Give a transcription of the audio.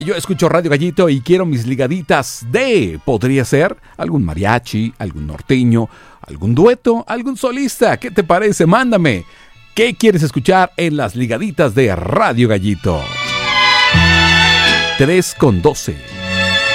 Yo escucho Radio Gallito y quiero mis ligaditas de... Podría ser algún mariachi, algún norteño, algún dueto, algún solista. ¿Qué te parece? Mándame. ¿Qué quieres escuchar en las ligaditas de Radio Gallito? 3:12